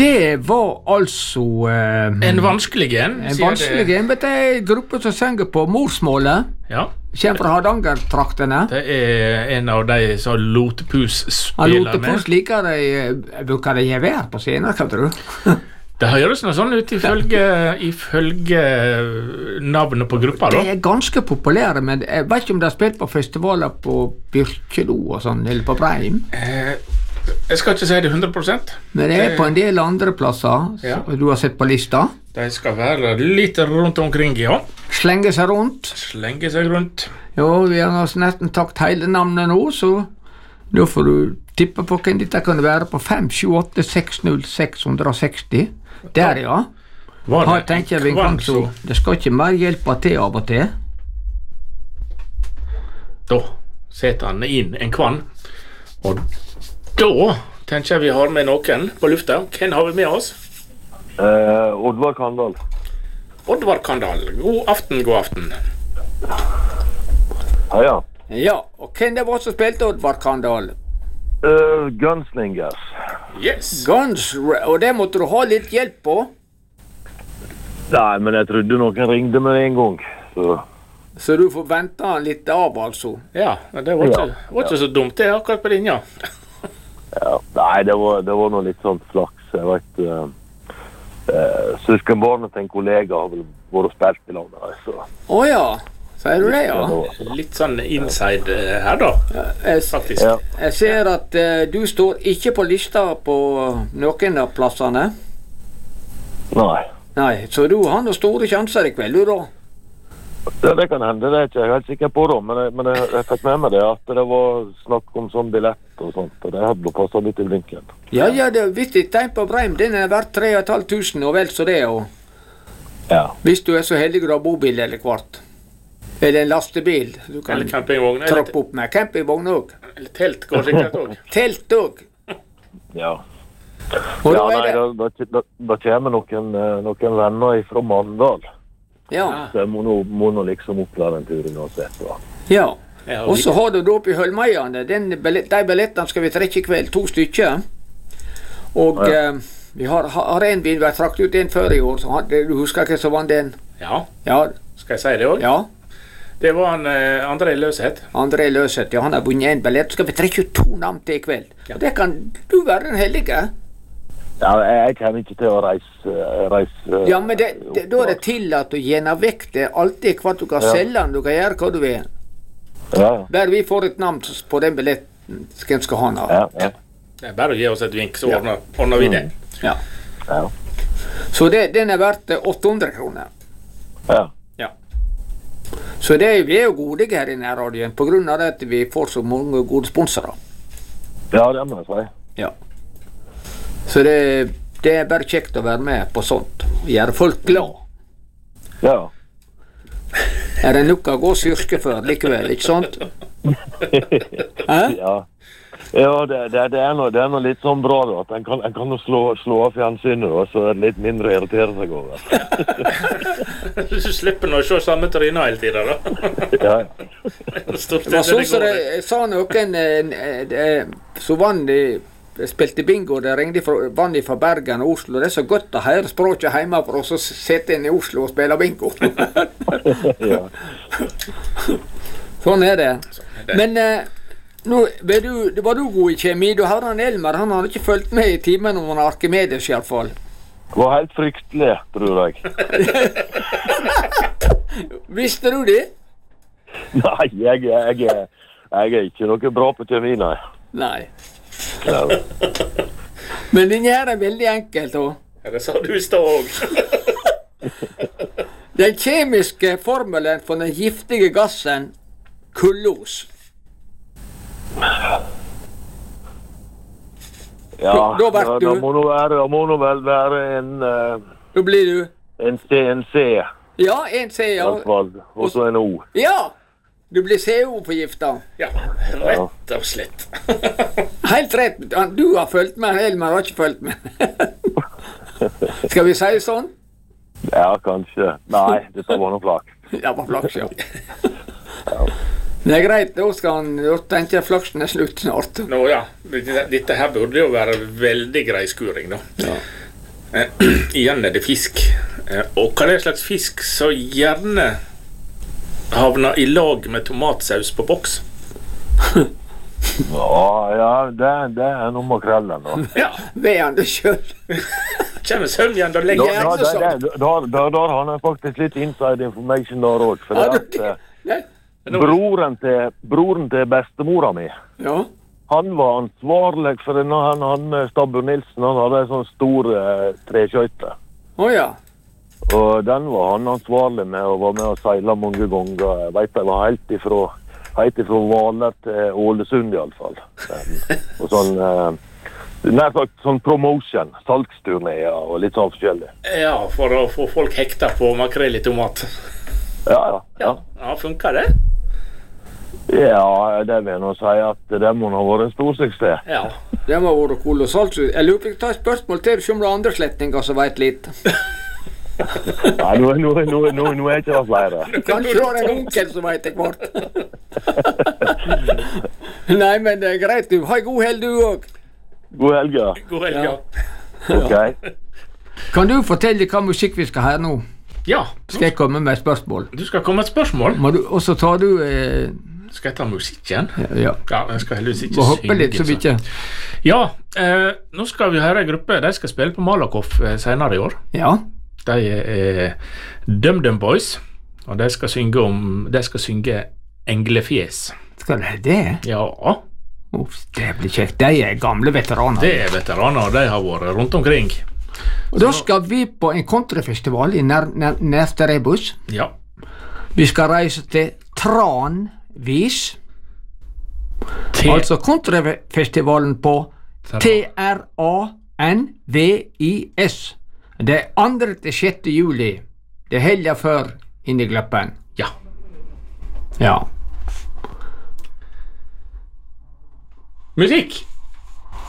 Det var altså En vanskelig en. En vanskelig en, vet du, en gruppe som synger på morsmålet. Ja. Kjem fra Hardanger-traktene. Det en av de som Lotepus spiller med. Lotepus liker de, bruker de gevær på scenen, hva tror du? Det høres noe sånn ut ifølge navnet på gruppa, da. De ganske populære, men jeg vet ikke om de har spilt på festivaler på Byrkjelo og sånn, eller på Breim. Jeg skal ikke si det 100%. Men det på en del andre plasser, Ja. du har sett på lista. De skal være litt rundt omkring, ja. Slenge seg rundt. Slenge seg rundt. Jo, vi har nesten takt hele navnet nå, så da får du tippe på hvem dette kan være på 57860 Der, ja. Her tenker vi kanskje, det skal ikke mer hjelpe til av og til. Da setter han inn en kvann, og da tenker jeg vi har med noen på lufta. Hvem har vi med oss? Oddvar Kandal. Oddvar Kandal. God aften, god aften. Ja. Ja, og hvem det var som spilte Oddvar Kandal? Gunslingers. Yes. Guns, og det måtte du ha litt hjelp på. Nei, men jeg trodde noen ringde med en gang. Så du får vente litt av, altså. Ja, men det var ikke så dumt det akkurat på linja. Ja. Nei, det var noe litt sånn flaks. Jeg vet, søskenbarnet til en kollega har vel vært og spilt i landet. Så. Ja, sier du det, ja? Litt sånn inside her da, faktisk. Ja. Jeg ser at du står ikke på lista på noen av plassene. Nei, Så du har noen store sjanser i kveld, du da? det kan hende, det er ikke jeg helt sikker på da, men jeg fikk med meg det at det var snakk om sånn billett og sånt, og det hadde passet litt i blinken. Ja, det er viktig. Tegn på Breim, den er verdt 3.500 og vel så det, og Ja. hvis du er så heldig å ha bobil eller kvart. Eller en lastebil. Du kan Eller campingvogn. trappe opp med campingvogn også. Eller telt går sikkert også. Telt også. Ja. Og Ja, da nei, er det, da kommer noen venner fra Mandal. ja, Så jeg må nå liksom opplære en tur uansett. Da. ja. Ja, Og så har du da oppe i Hølmeiane, de billettene skal vi trekke i kveld, 2 stykker. Og vi har en bil, vi har trakt ut en før i år, så du husker ikke så vant den? Ja, Ja, skal jeg si det også? ja. Det var en André Løseth. André Løseth, ja, han har vunnet en billett, så skal vi trekke ut 2 navn til i kveld. Ja. Og det kan du være den heldige. Ja, jeg kommer ikke til å reise Ja, men da er det tillatt å gjerne vekk det alltid hva du kan selge den, du kan gjøre hva du vil. Ja. Bare vi får et navn på den billetten, hvem skal ha den av. Ja. Det er bare å gi oss et vink, så ordner vi det. Ja. Ja. Så den er verdt 800 kroner. Ja. Ja. Så vi er jo gode her i nærradioen, på grunn av at vi får så mange gode sponsorer. Ja, det må jeg si. Ja. Så det er bare kjekt å være med på sånt. Gjøre folk glad. Ja. Er det nok å gå styrke for likevel, ikke sant? Hæ? Ja. Ja, det er noe litt sånn bra da, at en kan jo slå av fjernsynet da, så er det litt mindre å irritere seg over. Du slipper nå å se samme tryna hele tiden da. Ja. Stort Det var sett sånn det som går. jeg sa noen så vann de spilte bingo, det ringde vann fra Bergen og Oslo. Det er så godt å høre språket hjemme for oss å sitte inn i Oslo og spille bingo. Ja. Sånn er det. Men nå var du god i kjemi. Du har han Elmer, han har ikke fulgt med i timen om han har Arkimedes i alle fall. Det var helt fryktelig, tror jeg. Visste du det? Nei, jeg er ikke noe bra på kjemi, nei. Nei. Ja. Men den her er veldig enkelt også. Ja, det sa du i stad også. Den kjemiske formelen for den giftige gassen kullos. Ja, Da vet du. det må nå vel være Da blir du en C, Ja, en C, i ja. hvert fall, og så en O. Ja! Du blir CO-forgifta. Ja, rett og slett. Helt rett. Du har fulgt med, Elmer har ikke fulgt med. Skal vi si sånn? Ja, kanskje. Nei, dette var noe flaks. Ja, på flaks, ja. Det er greit, da tenker jeg flaksen er slutt snart. Nå ja, dette her burde jo være veldig grei skuring da. Ja. Igjen er det fisk. Og hva er det slags fisk så gjerne havner i lag med tomatsaus på boks? Ja, det er noe makrellen da. Ja, Ved han det selv. kjenner søvnjen da lenge. Da har han faktisk litt inside information der også, for broren til bestemora mi, Ja. han var ansvarlig for han Stabber Nilsen, han hadde en sånn stor treskjøyte. Ja. Og den var han ansvarlig med, og var med å seile mange ganger. Jeg vet det var helt ifra Hvaler til Ålesund i alle fall. Og sånn, nær sagt sånn promotion, salgsturnéer og litt sånn forskjellig. Ja, for å få folk hekta på makrell i tomat. Ja. Ja, funker det? Ja, det vil jeg nå si at det må ha vært en stor suksess. Ja. Det må ha vært kolossalt. Jeg lurer på å ta et spørsmål til, se om det er andre slettninger som vet litt. Nei, nå er ikke det flere. Kanskje det er en onkel som vet det kvart. Nei, men det er greit. Du har god helg, du også. God helg, ja. God helg, ja. Ok. Kan du fortelle hva musikk vi skal ha nå? Ja, Skal jeg komme med et spørsmål? du skal komme et spørsmål. Og så tar du Skal jeg ta musikken? ja. Ja, jeg skal heldigvis ikke Må hoppe litt så vi ikke Ja, nå skal vi høre en gruppe. De skal spille på Malakoff senere i år. Ja. De er DumDum Boys, og de skal synge Englefjes. Skal det det? Ja, Det blir kjekt. De er gamle veteraner. det er veteraner, og de har vært rundt omkring. Og da skal vi på en countryfestival i nærmeste Rebus. Ja. Vi skal reise til Tranvis. Altså countryfestivalen på TRANVIS. Det er 2. til 6. juli. Det er helga før Innegleppen. Ja. Ja. Musikk!